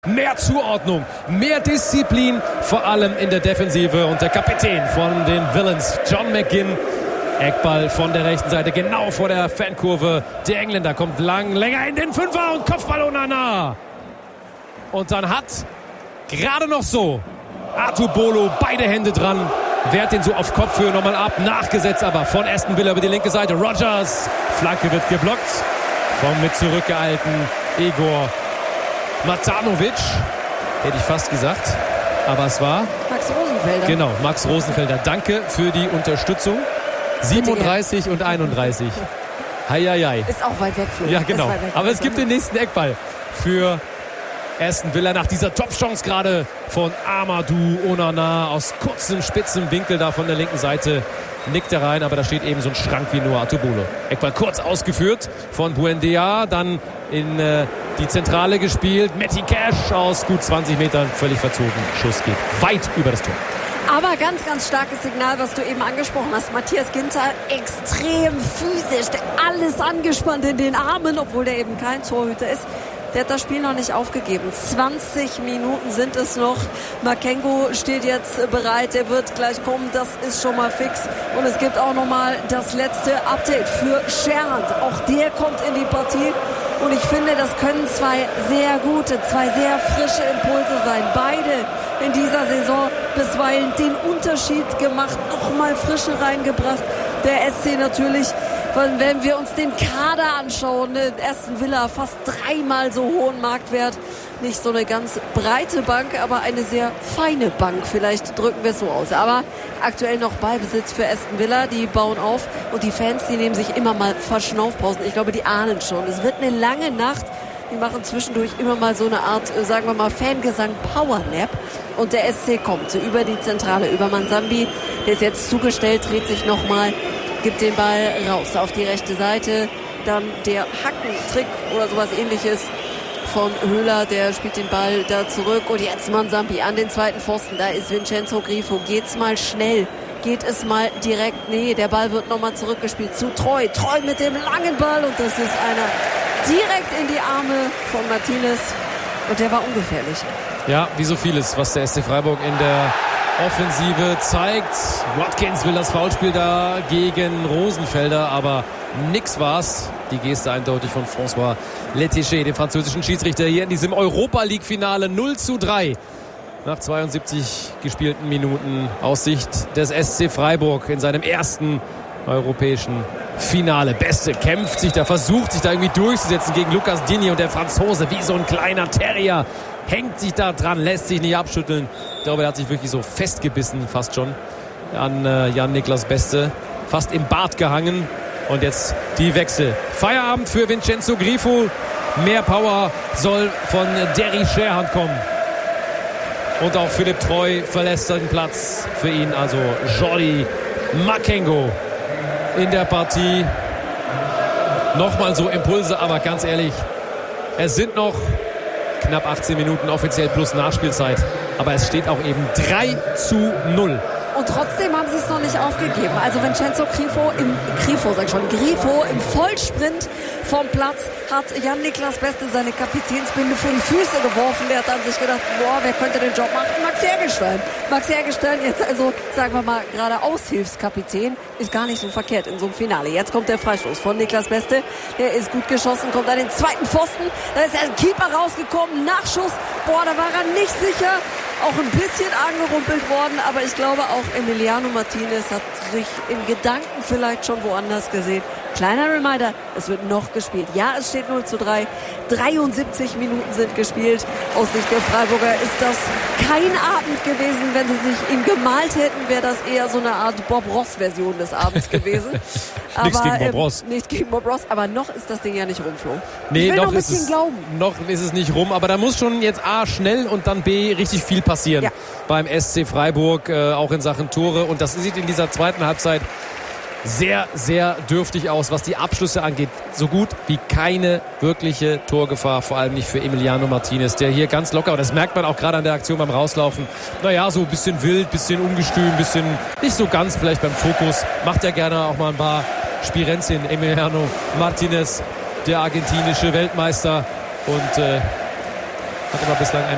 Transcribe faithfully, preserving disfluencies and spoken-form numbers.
Mehr Zuordnung, mehr Disziplin, vor allem in der Defensive. Und der Kapitän von den Villains, John McGinn, Eckball von der rechten Seite, genau vor der Fankurve. Der Engländer kommt lang, länger in den Fünfer und Kopfball Onana. Und dann hat gerade noch so Artur Bolo beide Hände dran, wehrt den so auf Kopfhöhe nochmal ab, nachgesetzt aber von Aston Villa über die linke Seite. Rodgers, Flanke wird geblockt vom mit zurückgeeilten Igor Matanovic, hätte ich fast gesagt, aber es war Max Rosenfelder. Genau, Max Rosenfelder. Danke für die Unterstützung. siebenunddreißig und einunddreißig. Heieiei. Ist auch weit weg für Ja, genau. Weg aber es gibt den nächsten Eckball für Aston Villa nach dieser Top-Chance gerade von Amadou Onana aus kurzem, spitzem Winkel da von der linken Seite. Nickt er rein, aber da steht eben so ein Schrank wie nur Artur Bolo. Eckball kurz ausgeführt von Buendia, dann in äh, die Zentrale gespielt. Matty Cash aus gut zwanzig Metern, völlig verzogen. Schuss geht weit über das Tor. Aber ganz, ganz starkes Signal, was du eben angesprochen hast. Matthias Ginter extrem physisch, der alles angespannt in den Armen, obwohl der eben kein Torhüter ist. Der hat das Spiel noch nicht aufgegeben. zwanzig Minuten sind es noch. Makengo steht jetzt bereit. Der wird gleich kommen. Das ist schon mal fix. Und es gibt auch noch mal das letzte Update für Scherhand. Auch der kommt in die Partie. Und ich finde, das können zwei sehr gute, zwei sehr frische Impulse sein. Beide in dieser Saison bisweilen den Unterschied gemacht. Nochmal Frische reingebracht. Der S C natürlich. Wenn wir uns den Kader anschauen, ne, Aston Villa fast dreimal so hohen Marktwert. Nicht so eine ganz breite Bank, aber eine sehr feine Bank. Vielleicht drücken wir es so aus. Aber aktuell noch Ballbesitz für Aston Villa. Die bauen auf und die Fans, die nehmen sich immer mal Verschnaufpausen. Ich glaube, die ahnen schon. Es wird eine lange Nacht. Die machen zwischendurch immer mal so eine Art, sagen wir mal, Fangesang Powernap. Und der S C kommt über die Zentrale, über Manzambi. Der ist jetzt zugestellt, dreht sich nochmal. Gibt den Ball raus auf die rechte Seite. Dann der Hackentrick oder sowas ähnliches von Höhler. Der spielt den Ball da zurück. Und jetzt Manzambi an den zweiten Pfosten. Da ist Vincenzo Grifo. Geht's mal schnell? Geht es mal direkt? Nee, der Ball wird nochmal zurückgespielt zu Treu. Treu mit dem langen Ball. Und das ist einer direkt in die Arme von Martinez. Und der war ungefährlich. Ja, wie so vieles, was der S C Freiburg in der Offensive zeigt. Watkins will das Foulspiel da gegen Rosenfelder, aber nix war's. Die Geste eindeutig von François Letticher, dem französischen Schiedsrichter, hier in diesem Europa-League-Finale. null zu drei nach zweiundsiebzig gespielten Minuten aus Sicht des S C Freiburg in seinem ersten europäischen Finale. Beste kämpft sich da, versucht sich da irgendwie durchzusetzen gegen Lucas Digne, und der Franzose wie so ein kleiner Terrier hängt sich da dran, lässt sich nicht abschütteln. Ich glaube, er hat sich wirklich so festgebissen, fast schon, an äh, Jan-Niklas Beste. Fast im Bart gehangen. Und jetzt die Wechsel. Feierabend für Vincenzo Grifo. Mehr Power soll von Derry Scherhand kommen. Und auch Philipp Treu verlässt den Platz für ihn. Also Jordi Makengo in der Partie. Nochmal so Impulse, aber ganz ehrlich, es sind noch knapp achtzehn Minuten offiziell plus Nachspielzeit. Aber es steht auch eben drei zu null. Und trotzdem haben sie es noch nicht aufgegeben. Also Vincenzo Grifo im Grifo, sag ich schon, Grifo im Vollsprint vom Platz hat Jan-Niklas Beste seine Kapitänsbinde vor die Füße geworfen. Der hat an sich gedacht, boah, wer könnte den Job machen? Max Hergelstein. Max Hergelstein jetzt also, sagen wir mal, gerade Aushilfskapitän, ist gar nicht so verkehrt in so einem Finale. Jetzt kommt der Freistoß von Niklas Beste. Der ist gut geschossen, kommt an den zweiten Pfosten. Da ist der Keeper rausgekommen, Nachschuss. Boah, da war er nicht sicher. Auch ein bisschen angerumpelt worden, aber ich glaube auch Emiliano Martinez hat sich in Gedanken vielleicht schon woanders gesehen. Kleiner Reminder, es wird noch gespielt. Ja, es steht null zu drei. dreiundsiebzig Minuten sind gespielt. Aus Sicht der Freiburger ist das kein Abend gewesen. Wenn sie sich ihn gemalt hätten, wäre das eher so eine Art Bob Ross-Version des Abends gewesen. Aber, Nichts gegen Bob Ross. Ähm, nicht gegen Bob Ross, aber noch ist das Ding ja nicht rum, Flo. Nee, ich will noch, noch ein ist bisschen es, glauben. noch ist es nicht rum, aber da muss schon jetzt A, schnell und dann B, richtig viel passieren. Ja. Beim S C Freiburg, äh, auch in Sachen Tore. Und das sieht in dieser zweiten Halbzeit sehr, sehr dürftig aus, was die Abschlüsse angeht. So gut wie keine wirkliche Torgefahr, vor allem nicht für Emiliano Martinez, der hier ganz locker, und das merkt man auch gerade an der Aktion beim Rauslaufen, naja, so ein bisschen wild, bisschen ungestüm, ein bisschen nicht so ganz vielleicht beim Fokus, macht er gerne auch mal ein paar Spirenzien. Emiliano Martinez, der argentinische Weltmeister, und äh, hat aber bislang eine